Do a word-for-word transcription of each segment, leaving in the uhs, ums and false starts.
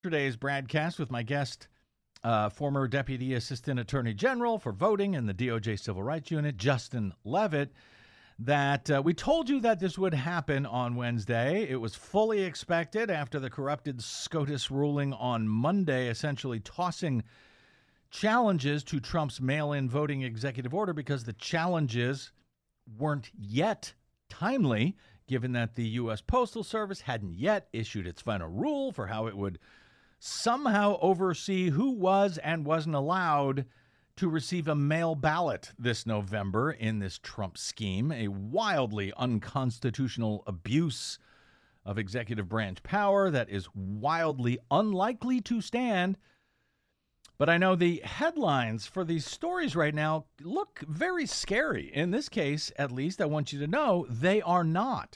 Today's broadcast with my guest, uh, former Deputy Assistant Attorney General for Voting in the D O J Civil Rights Unit, Justin Levitt, that uh, we told you that this would happen on Wednesday. It was fully expected after the corrupted SCOTUS ruling on Monday, essentially tossing challenges to Trump's mail-in voting executive order because the challenges weren't yet timely, given that the U S Postal Service hadn't yet issued its final rule for how it would somehow oversee who was and wasn't allowed to receive a mail ballot this November in this Trump scheme, a wildly unconstitutional abuse of executive branch power that is wildly unlikely to stand. But I know the headlines for these stories right now look very scary. In this case, at least, I want you to know they are not.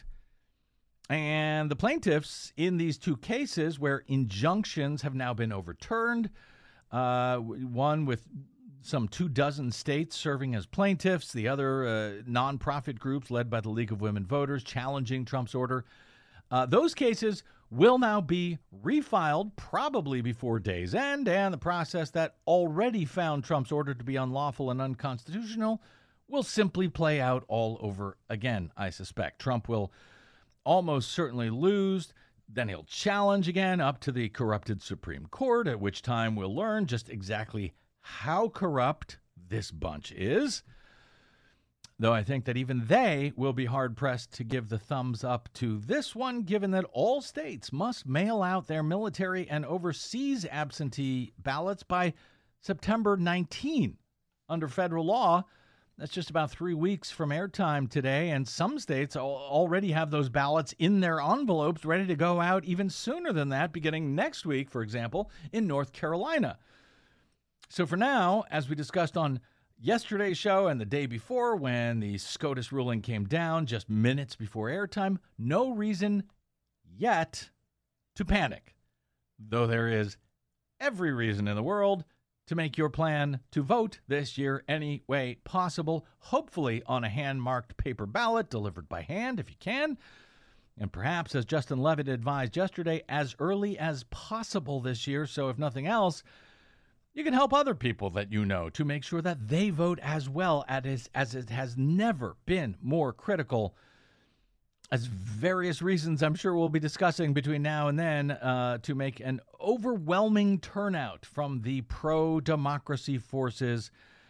And the plaintiffs in these two cases where injunctions have now been overturned, uh, one with some two dozen states serving as plaintiffs, the other uh, nonprofit groups led by the League of Women Voters challenging Trump's order. Uh, those cases will now be refiled probably before day's end, and the process that already found Trump's order to be unlawful and unconstitutional will simply play out all over again, I suspect. Trump will almost certainly lose. Then he'll challenge again up to the corrupted Supreme Court, at which time we'll learn just exactly how corrupt this bunch is. Though I think that even they will be hard-pressed to give the thumbs up to this one, given that all states must mail out their military and overseas absentee ballots by September nineteenth. Under federal law, that's just about three weeks from airtime today, and some states already have those ballots in their envelopes ready to go out even sooner than that, beginning next week, for example, in North Carolina. So for now, as we discussed on yesterday's show and the day before when the SCOTUS ruling came down just minutes before airtime, no reason yet to panic, though there is every reason in the world to make your plan to vote this year any way possible, hopefully on a hand-marked paper ballot delivered by hand if you can, and perhaps, as Justin Levitt advised yesterday, as early as possible this year, so if nothing else, you can help other people that you know to make sure that they vote as well as, as it has never been more critical, as various reasons I'm sure we'll be discussing between now and then, uh, to make an overwhelming turnout from the pro-democracy forces,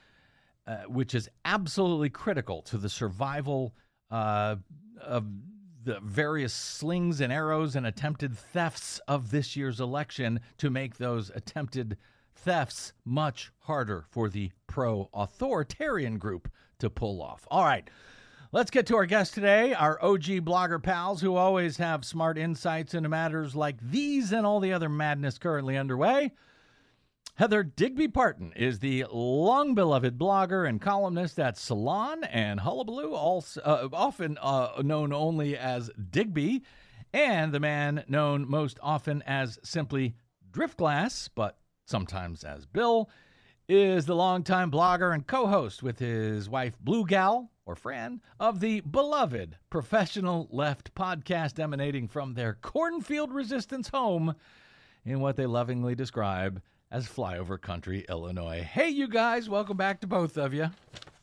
uh, which is absolutely critical to the survival uh, of the various slings and arrows and attempted thefts of this year's election, to make those attempted thefts much harder for the pro-authoritarian group to pull off. All right. Let's get to our guest today, our O G blogger pals who always have smart insights into matters like these and all the other madness currently underway. Heather Digby Parton is the long-beloved blogger and columnist at Salon and Hullabaloo, also, uh, often uh, known only as Digby, and the man known most often as simply Driftglass, but sometimes as Bill, is the longtime blogger and co-host with his wife Blue Gal, or Fran, of the beloved Professional Left podcast emanating from their cornfield resistance home in what they lovingly describe as flyover country, Illinois. Hey, you guys, welcome back to both of you.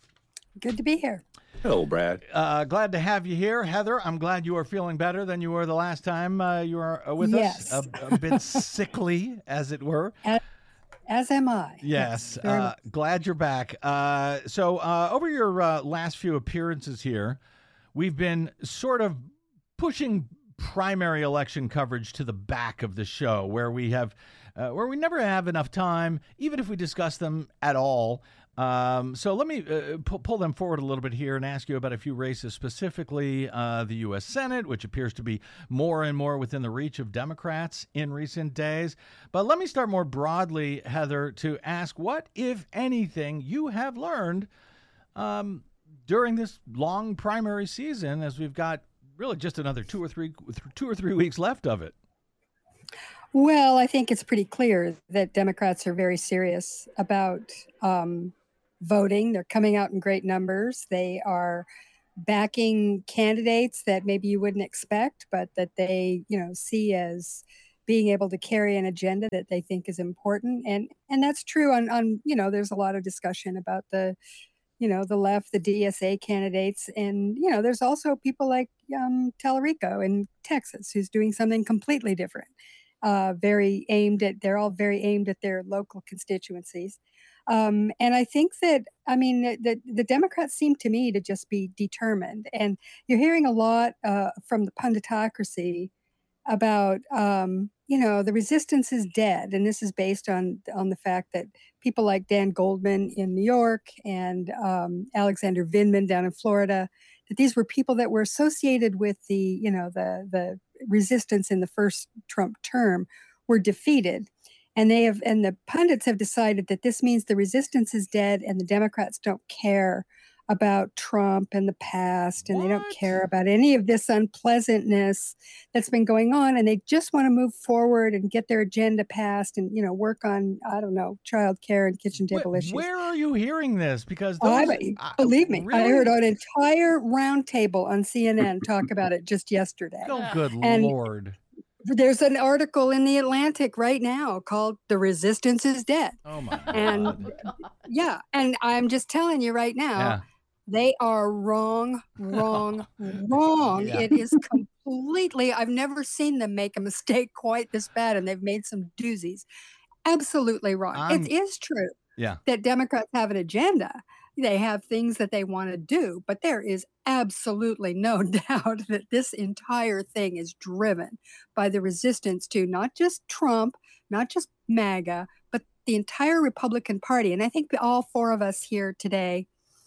Good to be here. Hello, Brad. Uh, glad to have you here. Heather, I'm glad you are feeling better than you were the last time uh, you were with yes. us. A, a bit sickly, as it were. As, as am I. Yes. yes uh, glad you're back. Uh, so uh, over your uh, last few appearances here, we've been sort of pushing primary election coverage to the back of the show, where we have, uh, where we never have enough time, even if we discuss them at all. Um, so let me uh, pu- pull them forward a little bit here and ask you about a few races, specifically uh, the U S Senate, which appears to be more and more within the reach of Democrats in recent days. But let me start more broadly, Heather, to ask what, if anything, you have learned um, during this long primary season, as we've got really just another two or three, two or three weeks left of it. Well, I think it's pretty clear that Democrats are very serious about um, voting. They're coming out in great numbers. They are backing candidates that maybe you wouldn't expect, but that they, you know, see as being able to carry an agenda that they think is important. And and that's true on, on you know, there's a lot of discussion about the, you know, the left, the D S A candidates. And, you know, there's also people like um, Tallarico in Texas who's doing something completely different, uh, very aimed at, they're all very aimed at their local constituencies. Um, and I think that, I mean, the, the Democrats seem to me to just be determined. And you're hearing a lot uh, from the punditocracy about, um, you know, the resistance is dead. And this is based on, on the fact that people like Dan Goldman in New York and um, Alexander Vindman down in Florida, that these were people that were associated with the, you know, the, the resistance in the first Trump term were defeated. And they have, and the pundits have decided that this means the resistance is dead and the Democrats don't care about Trump and the past, and what? They don't care about any of this unpleasantness that's been going on, and they just want to move forward and get their agenda passed, and you know, work on, I don't know, child care and kitchen table Wait, issues. Where are you hearing this? Because those, those, I, believe me, really? I heard an entire roundtable on C N N talk about it just yesterday. Oh, good and Lord. There's an article in the Atlantic right now called "The Resistance is Dead." Oh my God. And yeah, and I'm just telling you right now. Yeah. They are wrong, wrong, wrong. Yeah. It is completely, I've never seen them make a mistake quite this bad, and they've made some doozies. Absolutely wrong. I'm, it is true yeah. that Democrats have an agenda. They have things that they want to do, but there is absolutely no doubt that this entire thing is driven by the resistance to not just Trump, not just MAGA, but the entire Republican Party. And I think all four of us here today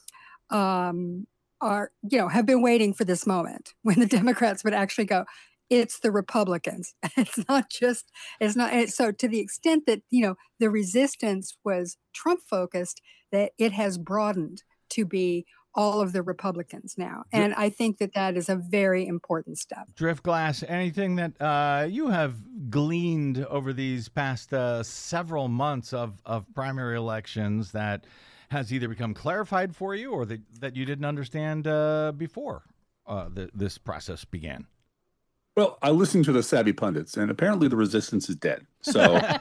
um, are, you know, have been waiting for this moment when the Democrats would actually go, it's the Republicans. It's not just, it's not. And so to the extent that, you know, the resistance was Trump focused, that it has broadened to be all of the Republicans now. And I think that that is a very important step. Driftglass, anything that uh, you have gleaned over these past uh, several months of, of primary elections that has either become clarified for you or that, that you didn't understand uh, before uh, the, this process began? Well, I listened to the savvy pundits, and apparently the resistance is dead. So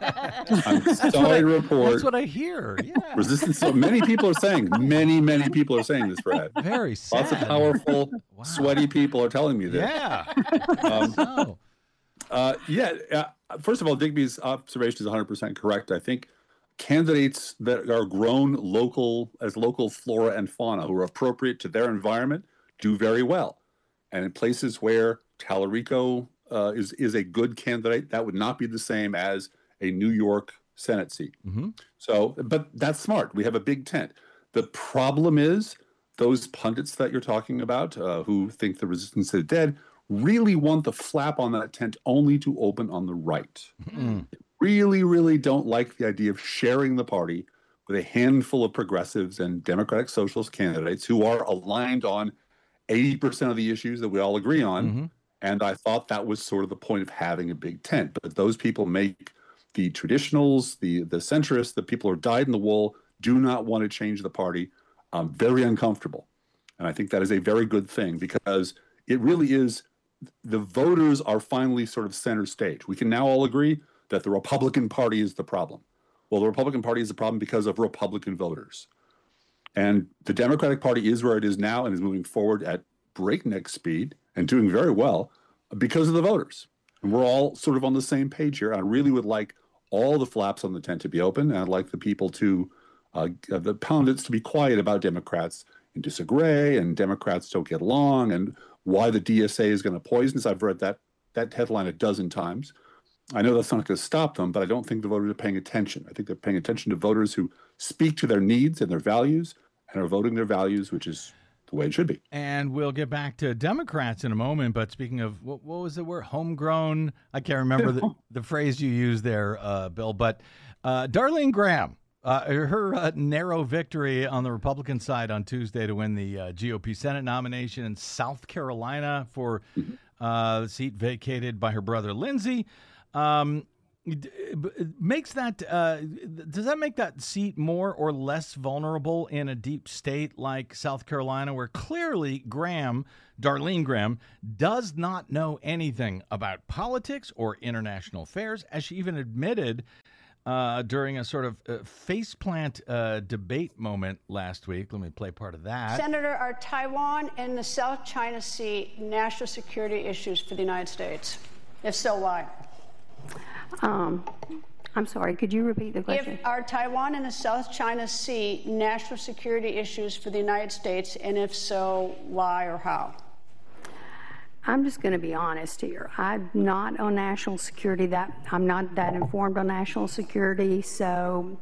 I'm sorry to report. That's what I hear. Yeah. Resistance. So many people are saying, many, many people are saying this, Brad. Very sad. Lots of powerful, wow. sweaty people are telling me this. Yeah. Um, so. uh, yeah. Uh, first of all, Digby's observation is one hundred percent correct. I think candidates that are grown local as local flora and fauna who are appropriate to their environment do very well. And in places where Tallarico uh, is is a good candidate, that would not be the same as a New York Senate seat. Mm-hmm. So, but that's smart. We have a big tent. The problem is those pundits that you're talking about uh, who think the resistance is dead really want the flap on that tent only to open on the right. Mm-hmm. Really, really don't like the idea of sharing the party with a handful of progressives and Democratic Socialist candidates who are aligned on eighty percent of the issues that we all agree on. Mm-hmm. And I thought that was sort of the point of having a big tent. But those people make the traditionals, the the centrists, the people who are dyed in the wool, do not want to change the party, um, very uncomfortable. And I think that is a very good thing because it really is, the voters are finally sort of center stage. We can now all agree that the Republican Party is the problem. Well, the Republican Party is the problem because of Republican voters. And the Democratic Party is where it is now and is moving forward at breakneck speed and doing very well because of the voters. And we're all sort of on the same page here. I really would like all the flaps on the tent to be open. And I'd like the people to, uh, the pundits to be quiet about Democrats and disagree, and Democrats don't get along, and why the D S A is going to poison us. I've read that that headline a dozen times. I know that's not going to stop them, but I don't think the voters are paying attention. I think they're paying attention to voters who speak to their needs and their values and are voting their values, which is the way it should be. And we'll get back to Democrats in a moment. But speaking of, what, what was the word? Homegrown? I can't remember the, the phrase you used there, uh, Bill. But uh, Darlene Graham, uh, her uh, narrow victory on the Republican side on Tuesday to win the uh, G O P Senate nomination in South Carolina for uh, the seat vacated by her brother Lindsey. Um, D- b- makes that uh, does that make that seat more or less vulnerable in a deep state like South Carolina, where clearly Graham, Darlene Graham, does not know anything about politics or international affairs, as she even admitted uh, during a sort of uh, faceplant uh, debate moment last week. Let me play part of that. Senator, are Taiwan and the South China Sea national security issues for the United States? If so, why? Um, I'm sorry, could you repeat the question? If are Taiwan and the South China Sea national security issues for the United States, and if so, why or how? I'm just going to be honest here. I'm not on national security. That I'm not that informed on national security, so.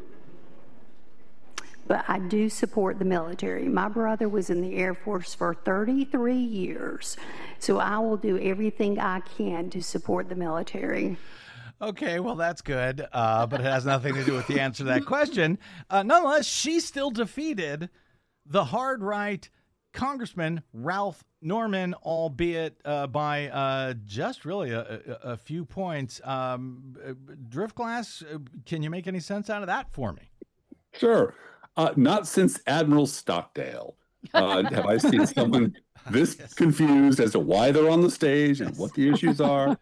But I do support the military. My brother was in the Air Force for thirty-three years, so I will do everything I can to support the military. Okay, well, that's good, uh, but it has nothing to do with the answer to that question. Uh, nonetheless, she still defeated the hard right Congressman Ralph Norman, albeit uh, by uh, just really a, a, a few points. Um, Driftglass, can you make any sense out of that for me? Sure. Uh, not since Admiral Stockdale uh, have I seen someone this Yes. confused as to why they're on the stage and what the issues are.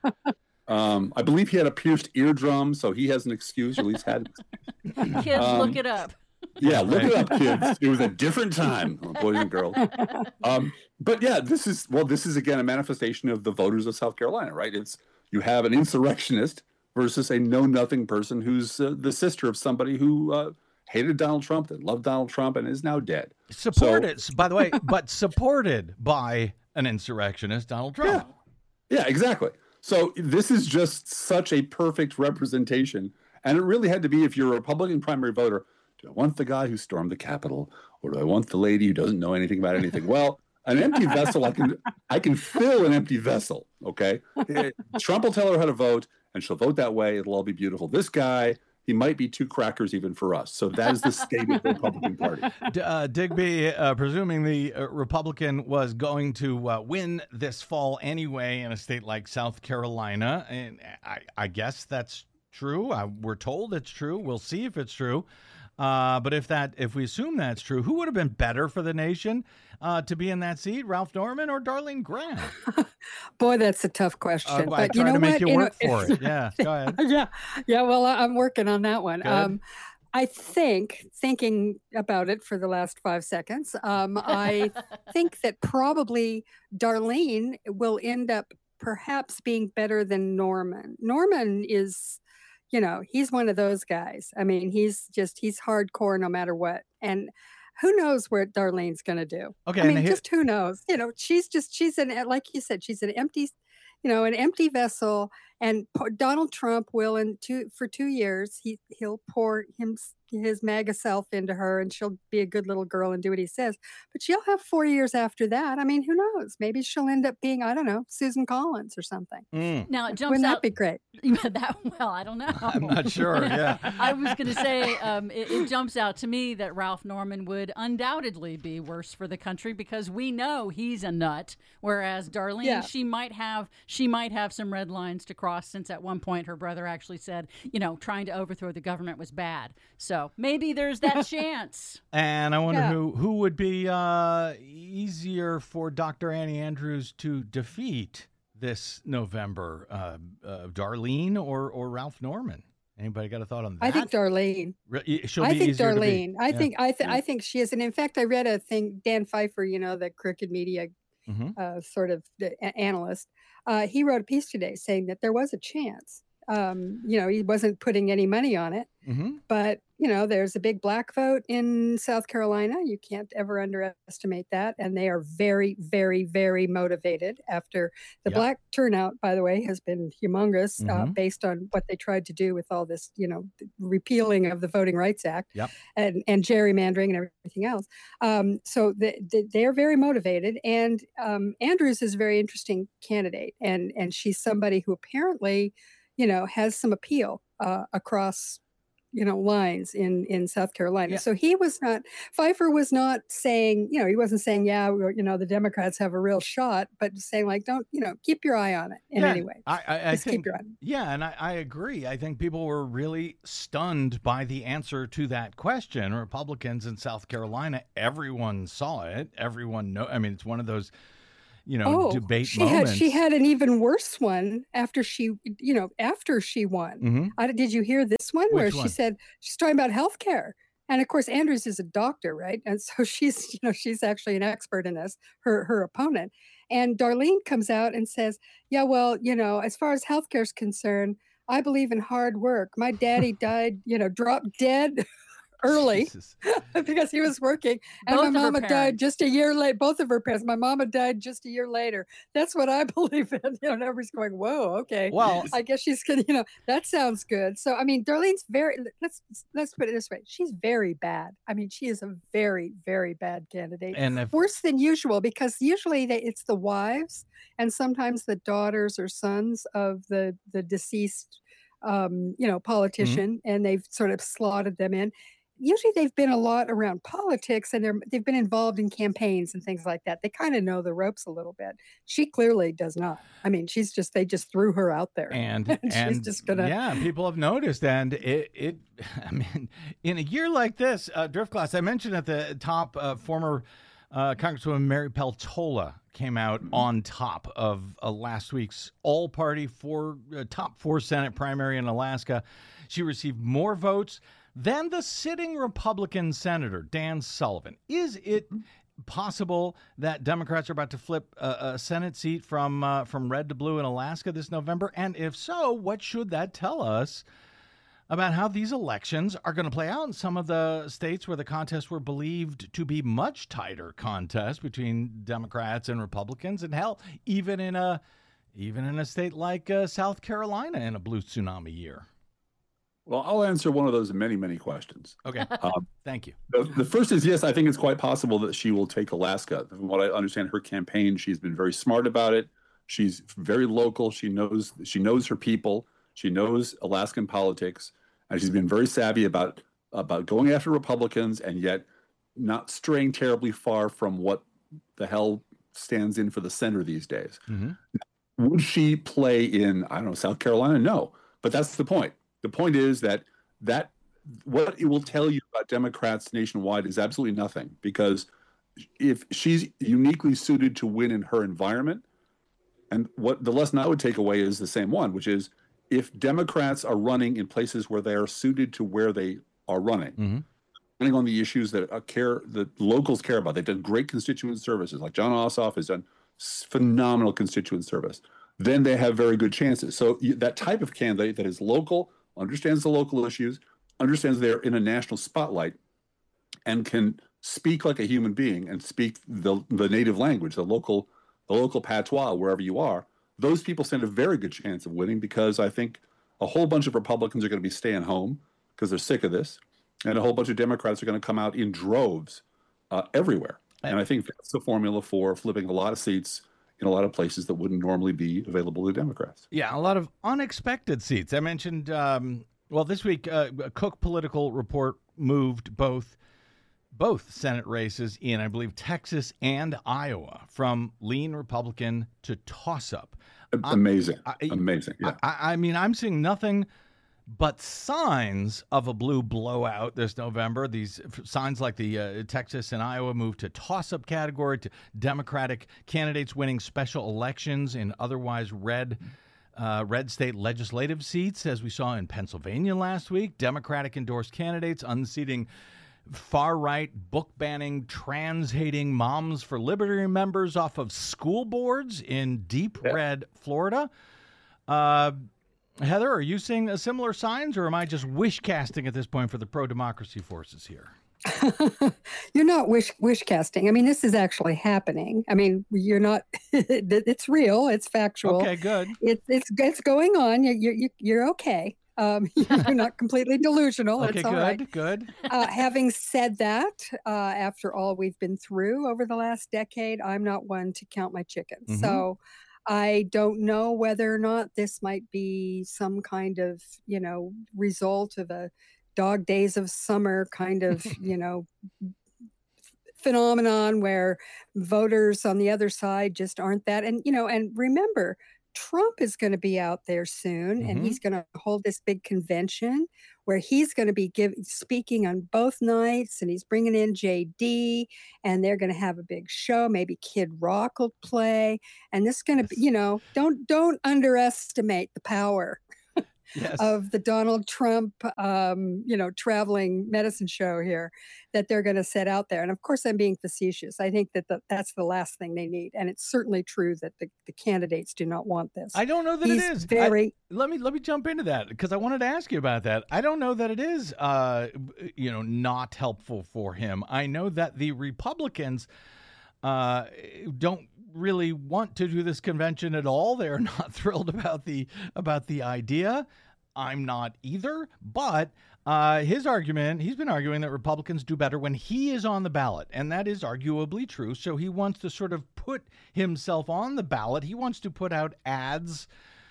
Um, I believe he had a pierced eardrum, so he has an excuse, or at least had. Kids, Um, look it up. Yeah, look it up, kids. It was a different time, boys and girls. Um, but yeah, this is well, this is again a manifestation of the voters of South Carolina, right? It's you have an insurrectionist versus a know-nothing person who's uh, the sister of somebody who uh, hated Donald Trump, that loved Donald Trump, and is now dead. Supported, by the way, but supported by an insurrectionist, Donald Trump. Yeah, yeah, exactly. So this is just such a perfect representation, and it really had to be if you're a Republican primary voter. Do I want the guy who stormed the Capitol, or do I want the lady who doesn't know anything about anything? Well, an empty vessel, I can I can fill an empty vessel. Okay, Trump will tell her how to vote, and she'll vote that way. It'll all be beautiful. This guy, he might be two crackers even for us. So that is the state of the Republican Party. D- uh, Digby, uh, presuming the uh, Republican was going to uh, win this fall anyway in a state like South Carolina, and I, I guess that's true. I, we're told it's true. We'll see if it's true. Uh, but if that, if we assume that's true, who would have been better for the nation uh, to be in that seat, Ralph Norman or Darlene Graham? Boy, that's a tough Uh, question. I but tried you know to make what? you You know, work for it. Yeah, go ahead. yeah, yeah. Well, I- I'm working on that one. Good. Um, I think, thinking about it for the last five seconds, um, I think that probably Darlene will end up perhaps being better than Norman. Norman is, you know, he's one of those guys. I mean, he's just, he's hardcore no matter what. And who knows what Darlene's going to do? Okay, I mean, and here- just who knows? You know, she's just, she's an, like you said, she's an empty, you know, an empty vessel. And po- Donald Trump will, in two for two years, he he'll pour him his MAGA self into her, and she'll be a good little girl and do what he says. But she'll have four years after that. I mean, who knows? Maybe she'll end up being, I don't know, Susan Collins or something. Mm, Now it jumps Wouldn't out. that be great? that well, I don't know. I'm not sure. Yeah. I was going to say um, it, it jumps out to me that Ralph Norman would undoubtedly be worse for the country because we know he's a nut, whereas Darlene, Yeah. she might have she might have some red lines to cross. Since at one point her brother actually said, you know, trying to overthrow the government was bad. So maybe there's that chance. And I wonder Yeah. who who would be uh, easier for Doctor Annie Andrews to defeat this November, uh, uh, Darlene or or Ralph Norman? Anybody got a thought on that? I think Darlene. Re- She'll I be think easier to beat. Darlene. I Yeah. think I th- I think she is. And in fact, I read a thing. Dan Pfeiffer, you know, the crooked media Mhm. uh, sort of the a- analyst, uh, he wrote a piece today saying that there was a chance. Um, you know, he wasn't putting any money on it, Mhm. but you know, there's a big black vote in South Carolina. You can't ever underestimate that, and they are very, very, very motivated. After the Yep. black turnout, by the way, has been humongous, uh, Mhm. based on what they tried to do with all this, you know, repealing of the Voting Rights Act Yep. and and gerrymandering and everything else. Um, so the, the, they're very motivated, and um, Andrews is a very interesting candidate, and and she's somebody who apparently, you know, has some appeal uh, across you know, lines in, in South Carolina. Yeah. So he was not, Pfeiffer was not saying, you know, he wasn't saying, yeah, we're, you know, the Democrats have a real shot, but saying like, don't, you know, keep your eye on it in Yeah, any way. I, I, I Just think, keep your eye on it. yeah, and I, I agree. I think people were really stunned by the answer to that question. Republicans in South Carolina, everyone saw it. Everyone know. I mean, it's one of those, you know, Oh, debate she moments. had she had an even worse one after she, you know, after she won. Mhm. I, did you hear this one where Which she one? said she's talking about healthcare? And of course, Andrews is a doctor, right? And so she's, you know, she's actually an expert in this. Her her opponent, and Darlene comes out and says, "Yeah, well, you know, as far as healthcare is concerned, I believe in hard work. My daddy died, you know, dropped dead." Early Jesus. because he was working, and Both my of her mama died parents. just a year late. Both of her parents. My mama died just a year later. That's what I believe in. You know, and everybody's going, "Whoa, okay." Well, I guess she's gonna, you know, that sounds good. So, I mean, Darlene's very. Let's let's put it this way: she's very bad. I mean, she is a very very bad candidate. and if Worse than usual, because usually they, it's the wives and sometimes the daughters or sons of the the deceased, um, you know, politician, and they've sort of slotted them in. Usually they've been a lot around politics and they're they've been involved in campaigns and things like that. They kind of know the ropes a little bit. She clearly does not. I mean, she's just they just threw her out there. and she's and just gonna yeah, people have noticed, and it it. I mean, in a year like this, uh, Drift Glass, I mentioned at the top, uh, former uh, Congresswoman Mary Peltola came out on top of uh, last week's all-party four uh, top four Senate primary in Alaska. She received more votes than the sitting Republican senator, Dan Sullivan. Is it possible that Democrats are about to flip a, a Senate seat from uh, from red to blue in Alaska this November? And if so, what should that tell us about how these elections are going to play out in some of the states where the contests were believed to be much tighter contests between Democrats and Republicans, and hell, even in a even in a state like uh, South Carolina in a blue tsunami year? Well, I'll answer one of those many, many questions. Okay, Um, thank you. the, the first is yes, I think it's quite possible that she will take Alaska. From what I understand, her campaign, she's been very smart about it. She's very local. She knows she knows her people. She knows Alaskan politics, and she's been very savvy about about going after Republicans and yet not straying terribly far from what the hell stands in for the center these days. Mm-hmm. Would she play in, I don't know, South Carolina? No, but that's the point. The point is that that what it will tell you about Democrats nationwide is absolutely nothing, because if she's uniquely suited to win in her environment, and what the lesson I would take away is the same one, which is if Democrats are running in places where they are suited to where they are running, Mm-hmm. depending on the issues that uh, care the locals care about, they've done great constituent services. Like John Ossoff has done phenomenal constituent service. Then they have very good chances. So you, that type of candidate that is local, understands the local issues, understands they're in a national spotlight, and can speak like a human being and speak the the native language, the local the local patois wherever you are. Those people stand a very good chance of winning, because I think a whole bunch of Republicans are going to be staying home because they're sick of this, and a whole bunch of Democrats are going to come out in droves uh, everywhere. And I think that's the formula for flipping a lot of seats in a lot of places that wouldn't normally be available to Democrats. Yeah, a lot of unexpected seats. I mentioned, um, well, this week, uh, a Cook Political Report moved both both Senate races in, I believe, Texas and Iowa from lean Republican to toss-up. Amazing. I, Amazing. Yeah. I, I mean, I'm seeing nothing but signs of a blue blowout this November. These signs like the uh, Texas and Iowa move to toss-up category, to Democratic candidates winning special elections in otherwise red uh, red state legislative seats, as we saw in Pennsylvania last week. Democratic endorsed candidates unseating far-right, book-banning, trans-hating Moms for Liberty members off of school boards in deep Yeah. red Florida. Uh, Heather, are you seeing uh, similar signs, or am I just wish casting at this point for the pro-democracy forces here? You're not wish wish casting. I mean, this is actually happening. I mean, you're not. It's real. It's factual. Okay, good. It's it's it's going on. You you you're okay. Um, you're not completely delusional. Okay, it's all good, right. good. Uh, having said that, uh, after all we've been through over the last decade, I'm not one to count my chickens. Mhm. So I don't know whether or not this might be some kind of, you know, result of a dog days of summer kind of, you know, phenomenon where voters on the other side just aren't that. And, you know, and remember, Trump is going to be out there soon, mm-hmm. and he's going to hold this big convention where he's going to be give, speaking on both nights, and he's bringing in J D, and they're going to have a big show. Maybe Kid Rock will play, and this is going to be, you know, don't don't underestimate the power yes. of the Donald Trump, um, you know, traveling medicine show here that they're going to set out there. And of course, I'm being facetious. I think that the, that's the last thing they need. And it's certainly true that the, the candidates do not want this. I don't know that He's it is. Very. I, let me let me jump into that because I wanted to ask you about that. I don't know that it is, uh, you know, not helpful for him. I know that the Republicans uh, don't really want to do this convention at all. They're not thrilled about the about the idea. I'm not either, but uh, his argument, he's been arguing that Republicans do better when he is on the ballot, and that is arguably true. So he wants to sort of put himself on the ballot. He wants to put out ads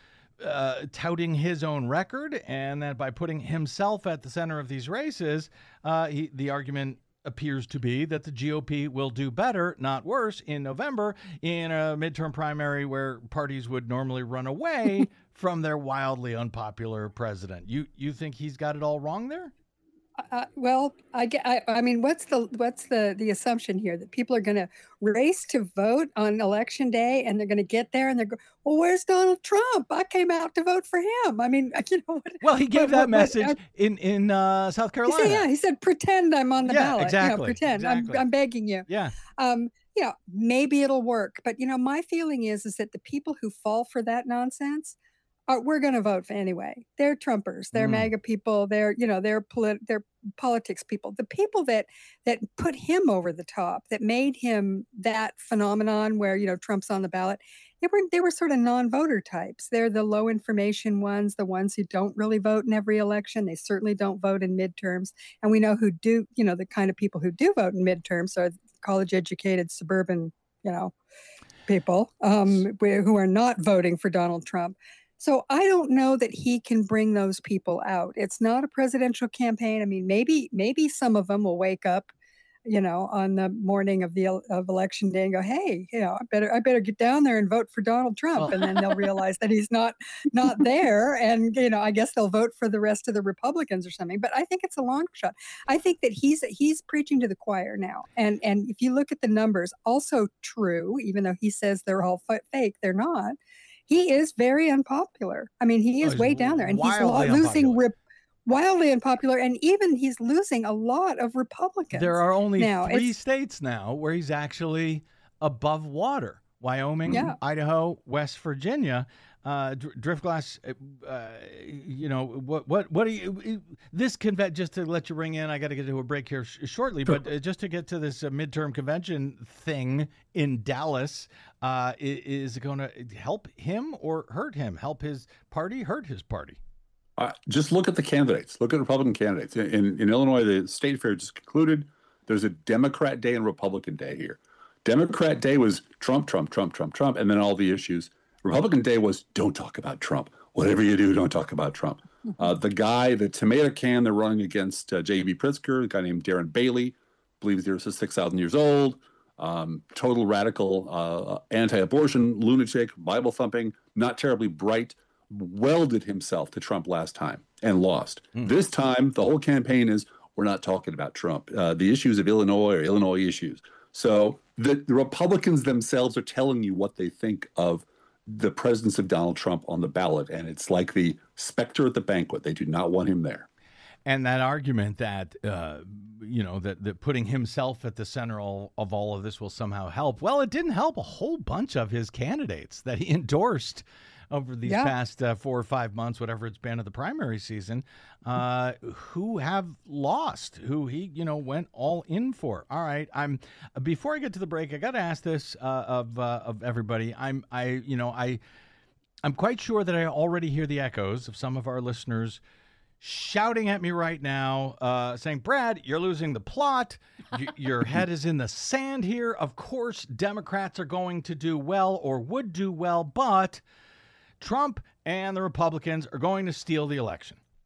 uh, touting his own record, and that by putting himself at the center of these races, uh, he, the argument appears to be that the G O P will do better, not worse, in November in a midterm primary where parties would normally run away from their wildly unpopular president. You you think he's got it all wrong there? Uh, well, I, get, I I mean, what's the what's the the assumption here that people are going to race to vote on election day and they're going to get there and they're going, well, where's Donald Trump? I came out to vote for him. I mean, you know. What, well, he gave what, that what, message what, in in uh, South Carolina. He said, yeah, he said, pretend I'm on the yeah, ballot. Exactly. You know, pretend. Exactly. I'm I'm begging you. Yeah. Um. You know, maybe it'll work, but you know, my feeling is is that the people who fall for that nonsense. Uh, we're going to vote for anyway. They're Trumpers. They're mm. MAGA people. They're, you know, they're polit- they're politics people. The people that that put him over the top, that made him that phenomenon where, you know, Trump's on the ballot, they were they were sort of non-voter types. They're the low information ones, the ones who don't really vote in every election. They certainly don't vote in midterms. And we know who do, you know, the kind of people who do vote in midterms are college educated suburban, you know, people um, who are not voting for Donald Trump. So I don't know that he can bring those people out. It's not a presidential campaign. I mean, maybe maybe some of them will wake up, you know, on the morning of the of election day and go, "Hey, you know, I better I better get down there and vote for Donald Trump." Well, and then they'll realize that he's not not there, and you know, I guess they'll vote for the rest of the Republicans or something. But I think it's a long shot. I think that he's he's preaching to the choir now, and and if you look at the numbers, also true, even though he says they're all fake, they're not. He is very unpopular. I mean, he is oh, way down there, and he's losing rep- wildly unpopular, and even he's losing a lot of Republicans. There are only now, three states now where he's actually above water: Wyoming, yeah. Idaho, West Virginia. Uh, Driftglass, uh, you know, what, what, what do you, this convention, just to let you ring in, I got to get to a break here sh- shortly, but uh, just to get to this uh, midterm convention thing in Dallas, uh, is it going to help him or hurt him? Help his party, hurt his party? Uh, just look at the candidates. Look at Republican candidates. In, in Illinois, the state fair just concluded. There's a Democrat day and Republican day here. Democrat day was Trump, Trump, Trump, Trump, Trump, and then all the issues. Republican day was don't talk about Trump. Whatever you do, don't talk about Trump. Uh, the guy, the tomato can they're running against uh, J B. Pritzker, a guy named Darren Bailey, believes he was six thousand years old, um, total radical, uh, anti-abortion, lunatic, Bible thumping, not terribly bright, welded himself to Trump last time and lost. Mm. This time, the whole campaign is we're not talking about Trump. Uh, the issues of Illinois are Illinois issues. So the, the Republicans themselves are telling you what they think of the presence of Donald Trump on the ballot, and it's like the specter at the banquet. They do not want him there. And that argument that, uh, you know, that, that putting himself at the center of, of all of this will somehow help. Well, it didn't help a whole bunch of his candidates that he endorsed over these yeah. past uh, four or five months, whatever it's been of the primary season, uh, who have lost, who he, you know, went all in for. All right, I'm before I get to the break, I got to ask this uh, of uh, of everybody. I'm I, you know, I I'm quite sure that I already hear the echoes of some of our listeners shouting at me right now, uh, saying, "Brad, you're losing the plot. Y- your head is in the sand here. Of course, Democrats are going to do well or would do well, but Trump and the Republicans are going to steal the election."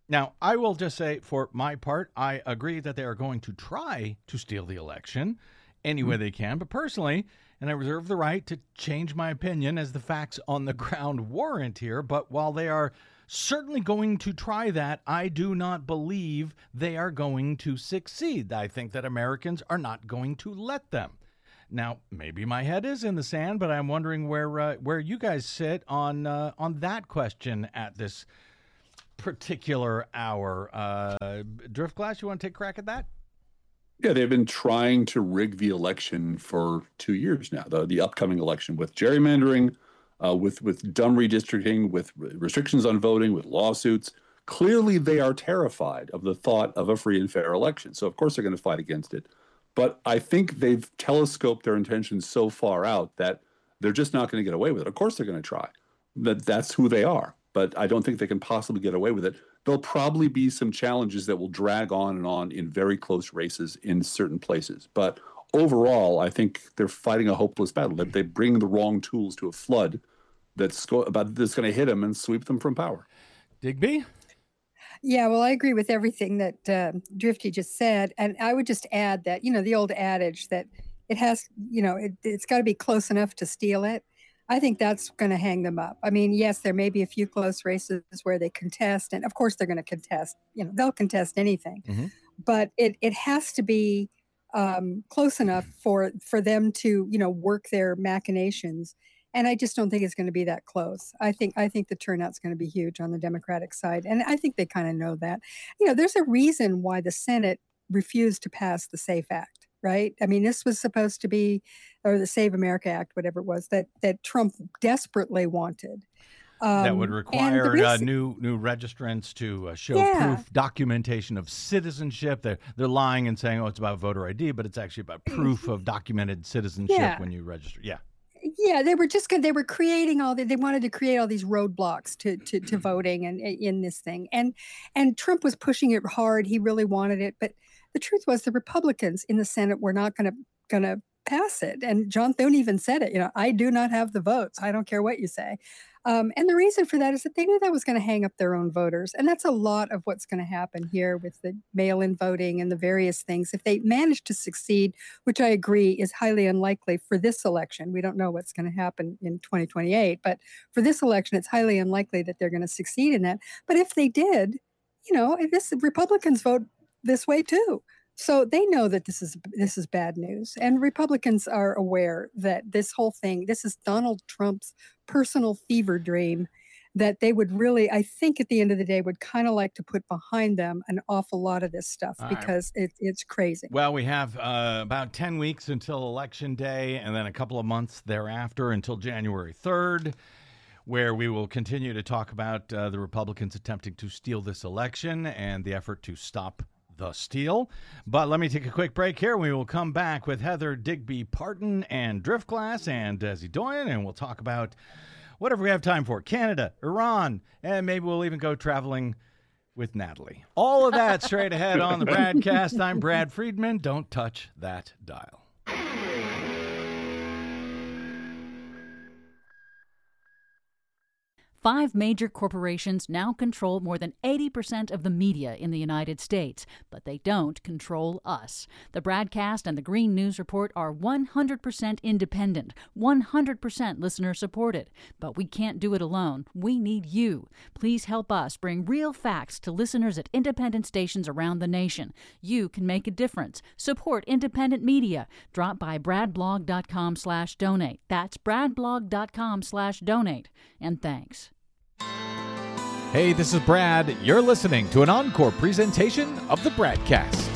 Now, I will just say, for my part, I agree that they are going to try to steal the election any way they can. But personally, and I reserve the right to change my opinion as the facts on the ground warrant here, but while they are certainly going to try that, I do not believe they are going to succeed. I think that Americans are not going to let them. Now, maybe my head is in the sand, but I'm wondering where uh, where you guys sit on uh, on that question at this particular hour. Uh, Driftglass, you want to take a crack at that? Yeah, they've been trying to rig the election for two years now, the, the upcoming election, with gerrymandering, uh, with, with dumb redistricting, with restrictions on voting, with lawsuits. Clearly, they are terrified of the thought of a free and fair election. So, of course, they're going to fight against it. But I think they've telescoped their intentions so far out that they're just not going to get away with it. Of course, they're going to try. That That's who they are. But I don't think they can possibly get away with it. There'll probably be some challenges that will drag on and on in very close races in certain places. But overall, I think they're fighting a hopeless battle. They bring the wrong tools to a flood that's, go- about, that's going to hit them and sweep them from power. Digby? Yeah, well, I agree with everything that uh, Drifty just said. And I would just add that, you know, the old adage that it has, you know, it, it's got to be close enough to steal it. I think that's going to hang them up. I mean, yes, there may be a few close races where they contest, and of course they're going to contest. You know, they'll contest anything, mm-hmm. but it it has to be um, close enough for for them to, you know, work their machinations. And I just don't think it's going to be that close. I think I think the turnout's going to be huge on the Democratic side, and I think they kind of know that. You know, there's a reason why the Senate refused to pass the SAFE Act. Right? I mean, this was supposed to be, or the Save America Act, whatever it was, that that Trump desperately wanted. Um, that would require reason, uh, new new registrants to uh, show yeah. proof, documentation of citizenship. They're, they're lying and saying, oh, it's about voter I D, but it's actually about proof of documented citizenship yeah. when you register. Yeah. Yeah, they were just they were creating all the, they wanted to create all these roadblocks to to, to voting and in this thing, and and Trump was pushing it hard. He really wanted it, but the truth was the Republicans in the Senate were not going to going to pass it. And John Thune even said it. You know, I do not have the votes. I don't care what you say. Um, and the reason for that is that they knew that was going to hang up their own voters. And that's a lot of what's going to happen here with the mail-in voting and the various things. If they manage to succeed, which I agree is highly unlikely for this election, we don't know what's going to happen in twenty twenty-eight, but for this election, it's highly unlikely that they're going to succeed in that. But if they did, you know, this Republicans vote this way too. So they know that this is this is bad news. And Republicans are aware that this whole thing, this is Donald Trump's personal fever dream, that they would really, I think at the end of the day, would kind of like to put behind them an awful lot of this stuff All because right. it, it's crazy. Well, we have uh, about ten weeks until Election Day and then a couple of months thereafter until January third, where we will continue to talk about uh, the Republicans attempting to steal this election and the effort to stop the steal. But let me take a quick break here. We will come back with Heather Digby Parton and Driftglass and Desi Doyen, and we'll talk about whatever we have time for. Canada, Iran, and maybe we'll even go traveling with Natalie. All of that straight ahead on the Bradcast. I'm Brad Friedman. Don't touch that dial. Five major corporations now control more than eighty percent of the media in the United States, but they don't control us. The Bradcast and the Green News Report are one hundred percent independent, one hundred percent listener-supported. But we can't do it alone. We need you. Please help us bring real facts to listeners at independent stations around the nation. You can make a difference. Support independent media. Drop by bradblog.com slash donate. That's bradblog.com slash donate. And thanks. Hey, this is Brad. You're listening to an encore presentation of the Bradcast.